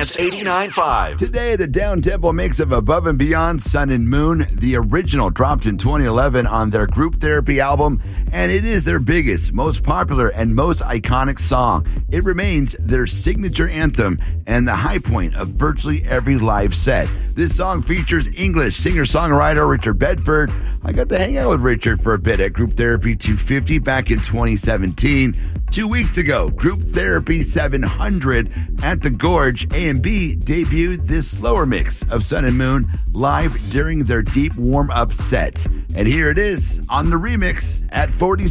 News 89.5. Today, the down-tempo mix of Above and Beyond, Sun and Moon. The original dropped in 2011 on their Group Therapy album, and it is their biggest, most popular, and most iconic song. It remains their signature anthem and the high point of virtually every live set. This song features English singer-songwriter Richard Bedford. I got to hang out with Richard for a bit at Group Therapy 250 back in 2017. 2 weeks ago, Group Therapy 700 at the Gorge, A&B debuted this slower mix of Sun and Moon live during their deep warm-up set. And here it is on the remix at 40.